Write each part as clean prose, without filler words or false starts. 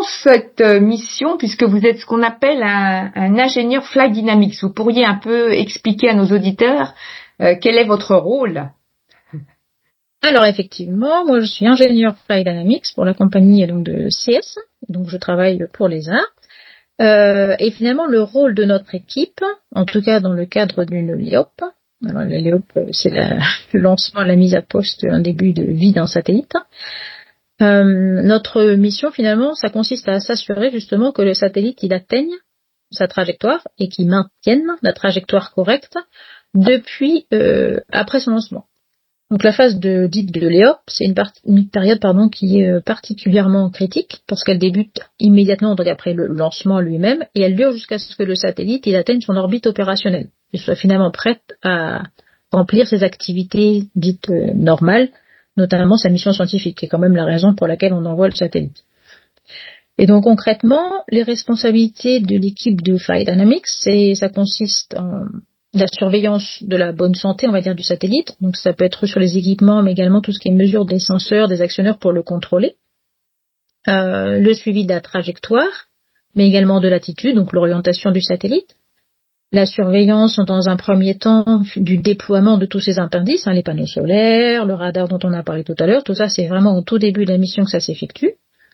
cette mission, puisque vous êtes ce qu'on appelle un ingénieur Flight Dynamics, vous pourriez un peu expliquer à nos auditeurs quel est votre rôle? Alors effectivement, moi je suis ingénieur Flight Dynamics pour la compagnie donc de CS, donc je travaille pour l'ESA. Et finalement le rôle de notre équipe, en tout cas dans le cadre d'une LEOP, alors la LEOP c'est le lancement, la mise à poste, un début de vie d'un satellite. Notre mission finalement, ça consiste à s'assurer justement que le satellite il atteigne sa trajectoire et qu'il maintienne la trajectoire correcte depuis après son lancement. Donc la phase dite de LEOP, c'est une période qui est particulièrement critique parce qu'elle débute immédiatement donc après le lancement lui-même et elle dure jusqu'à ce que le satellite il atteigne son orbite opérationnelle et soit finalement prête à remplir ses activités dites normales, notamment sa mission scientifique, qui est quand même la raison pour laquelle on envoie le satellite. Et donc concrètement, les responsabilités de l'équipe de Flight Dynamics, ça consiste en la surveillance de la bonne santé, on va dire, du satellite. Donc ça peut être sur les équipements, mais également tout ce qui est mesure des senseurs, des actionneurs pour le contrôler. Le suivi de la trajectoire, mais également de l'attitude, donc l'orientation du satellite. La surveillance, dans un premier temps, du déploiement de tous ces indices, les panneaux solaires, le radar dont on a parlé tout à l'heure. Tout ça, c'est vraiment au tout début de la mission que ça s'effectue.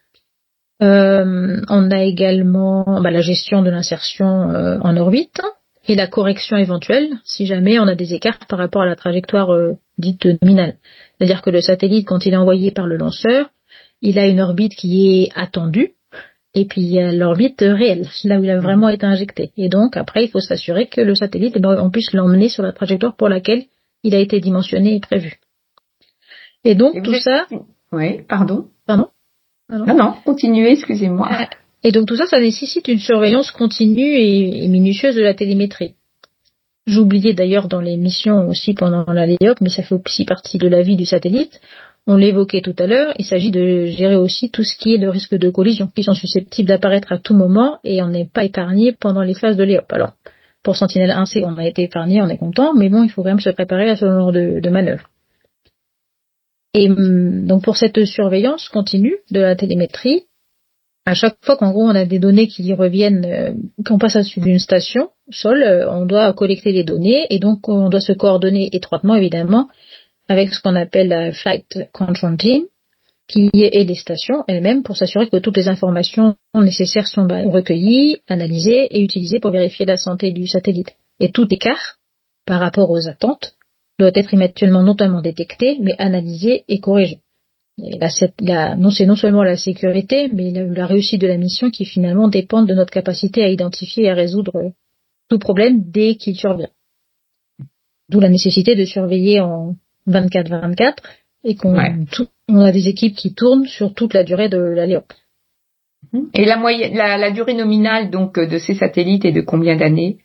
On a également la gestion de l'insertion en orbite. Et la correction éventuelle, si jamais on a des écarts par rapport à la trajectoire dite nominale. C'est-à-dire que le satellite, quand il est envoyé par le lanceur, il a une orbite qui est attendue, et puis il y a l'orbite réelle, là où il a vraiment été injecté. Et donc, après, il faut s'assurer que le satellite, on puisse l'emmener sur la trajectoire pour laquelle il a été dimensionné et prévu. Et donc, tout ça... Oui, pardon. Pardon. Non, continuez, excusez-moi. Et donc tout ça, ça nécessite une surveillance continue et minutieuse de la télémétrie. J'oubliais d'ailleurs dans les missions aussi pendant la LEOP, mais ça fait aussi partie de la vie du satellite. On l'évoquait tout à l'heure, il s'agit de gérer aussi tout ce qui est le risque de collision, qui sont susceptibles d'apparaître à tout moment et on n'est pas épargné pendant les phases de LEOP. Alors, pour Sentinelle-1C, on a été épargné, on est content, mais bon, il faut quand même se préparer à ce genre de manœuvre. Et donc pour cette surveillance continue de la télémétrie, à chaque fois qu'en gros on a des données qui reviennent, qu'on passe au-dessus d'une station sol, on doit collecter les données et donc on doit se coordonner étroitement évidemment avec ce qu'on appelle la Flight Control Team et les stations elles-mêmes pour s'assurer que toutes les informations nécessaires sont recueillies, analysées et utilisées pour vérifier la santé du satellite. Et tout écart par rapport aux attentes doit être éventuellement notamment détecté mais analysé et corrigé. Et c'est non seulement la sécurité, mais la réussite de la mission qui finalement dépend de notre capacité à identifier et à résoudre tout problème dès qu'il survient. D'où la nécessité de surveiller en 24/24 et qu'on a des équipes qui tournent sur toute la durée de la LEOP. Et la durée nominale donc de ces satellites est de combien d'années?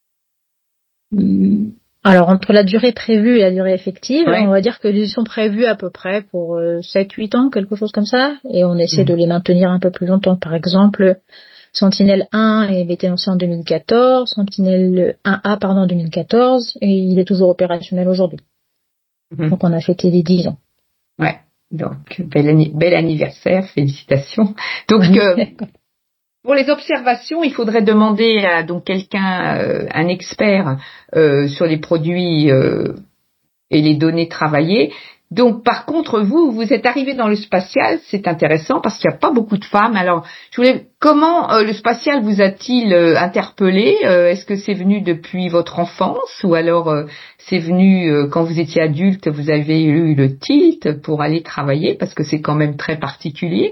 Alors, entre la durée prévue et la durée effective, on va dire qu'ils sont prévus à peu près pour 7-8 ans, quelque chose comme ça, et on essaie de les maintenir un peu plus longtemps. Par exemple, Sentinelle-1 avait été lancé en 2014, Sentinelle-1A, en 2014, et il est toujours opérationnel aujourd'hui. Donc, on a fêté les 10 ans. Ouais, donc, bel anniversaire, félicitations. Donc, pour les observations, il faudrait demander à donc quelqu'un, un expert sur les produits et les données travaillées. Donc, par contre, vous êtes arrivé dans le spatial, c'est intéressant parce qu'il n'y a pas beaucoup de femmes. Alors, comment le spatial vous a-t-il interpellé? Est-ce que c'est venu depuis votre enfance ou alors c'est venu quand vous étiez adulte, vous avez eu le tilt pour aller travailler parce que c'est quand même très particulier?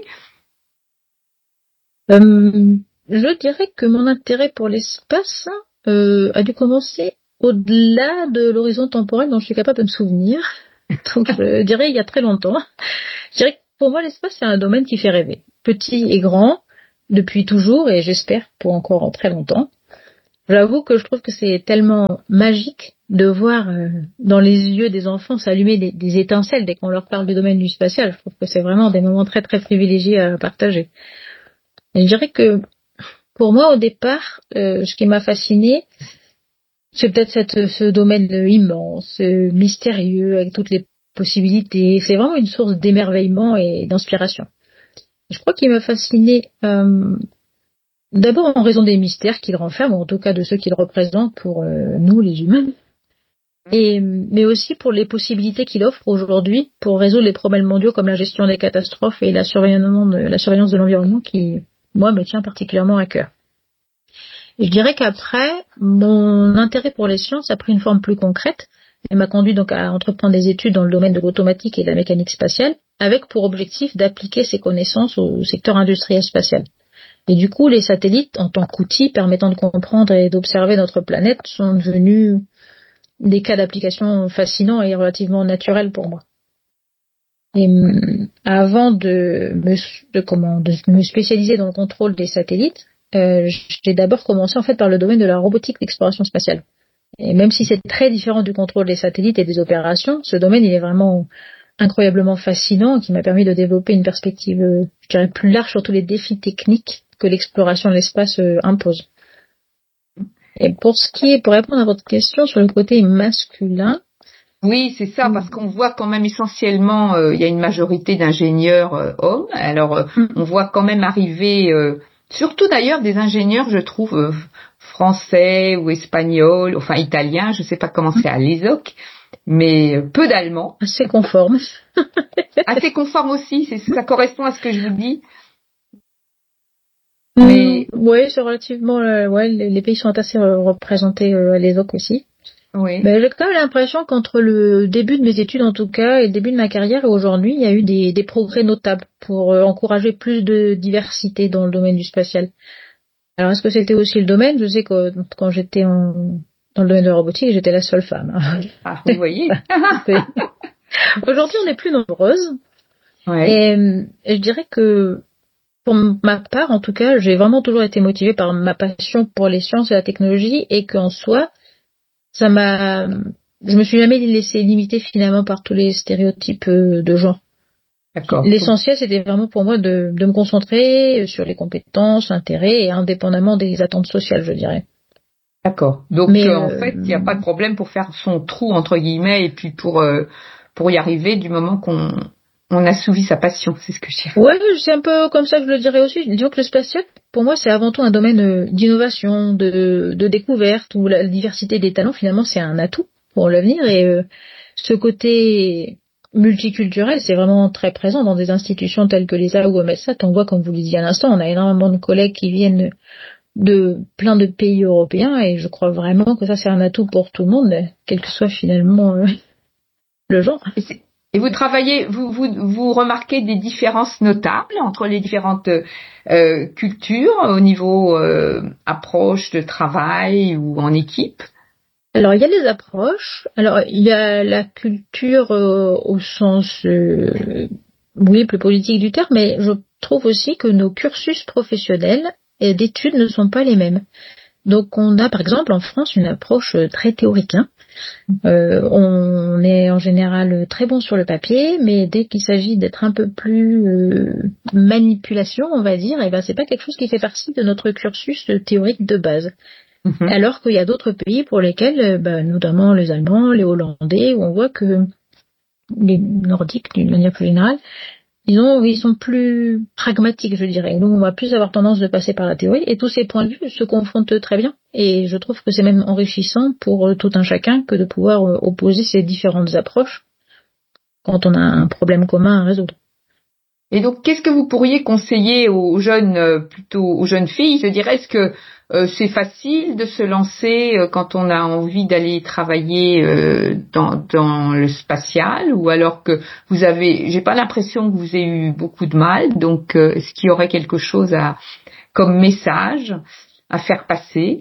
Je dirais que mon intérêt pour l'espace a dû commencer au-delà de l'horizon temporel dont je suis capable de me souvenir. Donc je dirais il y a très longtemps. Je dirais que pour moi l'espace c'est un domaine qui fait rêver. Petit et grand, depuis toujours et j'espère pour encore très longtemps. J'avoue que je trouve que c'est tellement magique de voir dans les yeux des enfants s'allumer des étincelles dès qu'on leur parle du domaine du spatial. Je trouve que c'est vraiment des moments très très privilégiés à partager. Et je dirais que pour moi, au départ, ce qui m'a fasciné, c'est peut-être ce domaine immense, mystérieux, avec toutes les possibilités. C'est vraiment une source d'émerveillement et d'inspiration. Je crois qu'il m'a fasciné d'abord en raison des mystères qu'il renferme, ou en tout cas de ceux qu'il représente pour nous les humains, mais aussi pour les possibilités qu'il offre aujourd'hui pour résoudre les problèmes mondiaux comme la gestion des catastrophes et la surveillance de l'environnement qui, moi, me tient particulièrement à cœur. Et je dirais qu'après, mon intérêt pour les sciences a pris une forme plus concrète et m'a conduit donc à entreprendre des études dans le domaine de l'automatique et de la mécanique spatiale, avec pour objectif d'appliquer ces connaissances au secteur industriel spatial. Et du coup, les satellites, en tant qu'outils permettant de comprendre et d'observer notre planète, sont devenus des cas d'application fascinants et relativement naturels pour moi. Et avant de me spécialiser dans le contrôle des satellites, j'ai d'abord commencé en fait par le domaine de la robotique d'exploration spatiale. Et même si c'est très différent du contrôle des satellites et des opérations, ce domaine il est vraiment incroyablement fascinant, qui m'a permis de développer une perspective, je dirais, plus large sur tous les défis techniques que l'exploration de l'espace impose. Et pour répondre à votre question sur le côté masculin. Oui, c'est ça, parce qu'on voit quand même essentiellement, il y a une majorité d'ingénieurs hommes. Alors, on voit quand même arriver, surtout d'ailleurs des ingénieurs, je trouve, français ou espagnols, enfin italiens, je sais pas comment c'est à l'ESOC, mais peu d'Allemands. Assez conforme. Assez conforme aussi, ça correspond à ce que je vous dis. Mais oui, c'est relativement, les pays sont assez représentés à l'ESOC aussi. Oui. Mais j'ai quand même l'impression qu'entre le début de mes études en tout cas et le début de ma carrière et aujourd'hui, il y a eu des progrès notables pour encourager plus de diversité dans le domaine du spatial. Alors est-ce que c'était aussi le domaine? Je sais que quand j'étais dans le domaine de la robotique, j'étais la seule femme. Ah, vous voyez. Aujourd'hui, on est plus nombreuses. Ouais. Et je dirais que pour ma part, en tout cas, j'ai vraiment toujours été motivée par ma passion pour les sciences et la technologie et qu'en soi, je me suis jamais laissée limiter finalement par tous les stéréotypes de genre. D'accord. L'essentiel, c'était vraiment pour moi de me concentrer sur les compétences, l'intérêt et indépendamment des attentes sociales, je dirais. D'accord. Donc, en fait, il n'y a pas de problème pour faire son trou, entre guillemets, et puis pour y arriver du moment qu'on assouvit sa passion, c'est ce que je dirais. Ouais, c'est un peu comme ça que je le dirais aussi. Disons que le spatial, pour moi, c'est avant tout un domaine d'innovation, de découverte, où la diversité des talents, finalement, c'est un atout pour l'avenir. Et ce côté multiculturel, c'est vraiment très présent dans des institutions telles que l'ESA ou EUMETSAT. On voit, comme vous le disiez à l'instant, on a énormément de collègues qui viennent de plein de pays européens, et je crois vraiment que ça, c'est un atout pour tout le monde, quel que soit finalement le genre. Et vous travaillez, vous remarquez des différences notables entre les différentes cultures au niveau approche de travail ou en équipe? Alors il y a les approches. Alors il y a la culture au sens oui plus politique du terme, mais je trouve aussi que nos cursus professionnels et d'études ne sont pas les mêmes. Donc on a par exemple en France une approche très théorique. On est en général très bon sur le papier, mais dès qu'il s'agit d'être un peu plus manipulation, on va dire, et ben c'est pas quelque chose qui fait partie de notre cursus théorique de base. Alors qu'il y a d'autres pays pour lesquels, notamment les Allemands, les Hollandais, où on voit que les Nordiques, d'une manière plus générale, ils sont plus pragmatiques, je dirais. Donc on va plus avoir tendance de passer par la théorie, et tous ces points de vue se confrontent très bien. Et je trouve que c'est même enrichissant pour tout un chacun que de pouvoir opposer ces différentes approches quand on a un problème commun à résoudre. Et donc, qu'est-ce que vous pourriez conseiller aux jeunes, plutôt aux jeunes filles? Je dirais, est-ce que c'est facile de se lancer quand on a envie d'aller travailler dans le spatial, ou alors que j'ai pas l'impression que vous ayez eu beaucoup de mal, donc est-ce qu'il y aurait quelque chose comme message à faire passer?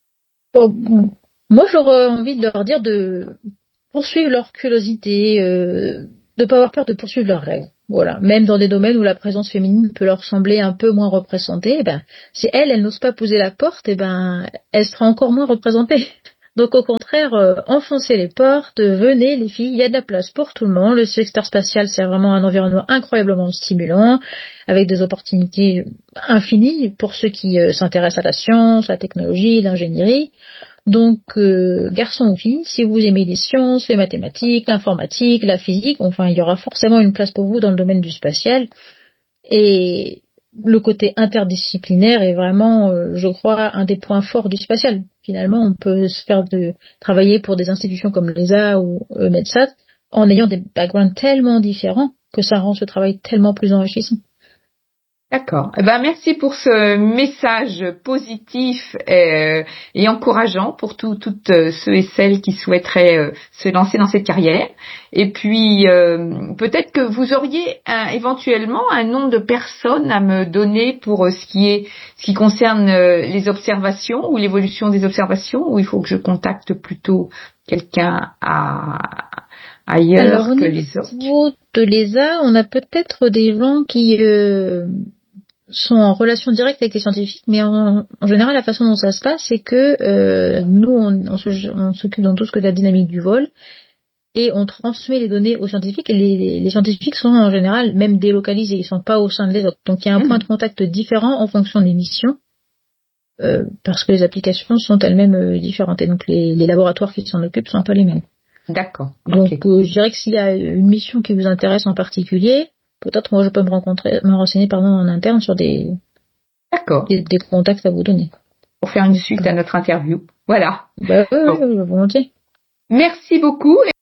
Moi, j'aurais envie de leur dire de poursuivre leur curiosité, de pas avoir peur de poursuivre leurs rêves. Voilà. Même dans des domaines où la présence féminine peut leur sembler un peu moins représentée, si elle n'ose pas poser la porte, elle sera encore moins représentée. Donc au contraire, enfoncez les portes, venez les filles, il y a de la place pour tout le monde. Le secteur spatial, c'est vraiment un environnement incroyablement stimulant, avec des opportunités infinies pour ceux qui s'intéressent à la science, à la technologie, l'ingénierie. Donc, garçons ou filles, si vous aimez les sciences, les mathématiques, l'informatique, la physique, enfin, il y aura forcément une place pour vous dans le domaine du spatial. Et le côté interdisciplinaire est vraiment, je crois, un des points forts du spatial. Finalement, on peut se faire travailler pour des institutions comme l'ESA ou MEDSAT en ayant des backgrounds tellement différents que ça rend ce travail tellement plus enrichissant. D'accord. Eh ben, merci pour ce message positif et encourageant pour toutes ceux et celles qui souhaiteraient se lancer dans cette carrière. Et puis, peut-être que vous auriez éventuellement un nombre de personnes à me donner pour ce qui concerne les observations ou l'évolution des observations, ou il faut que je contacte plutôt quelqu'un ailleurs que les autres. Au niveau de l'ESA, on a peut-être des gens qui sont en relation directe avec les scientifiques, mais en général, la façon dont ça se passe, c'est que nous, on s'occupe dans tout ce que est la dynamique du vol, et on transmet les données aux scientifiques, et les scientifiques sont en général même délocalisés, ils sont pas au sein de l'ESA. Donc il y a un point de contact différent en fonction des missions, parce que les applications sont elles-mêmes différentes, et donc les laboratoires qui s'en occupent sont pas les mêmes. D'accord. Donc je dirais que s'il y a une mission qui vous intéresse en particulier, peut-être moi je peux me renseigner en interne sur des contacts à vous donner. Pour faire une suite à notre interview. Voilà. Oui, volontiers. Merci beaucoup.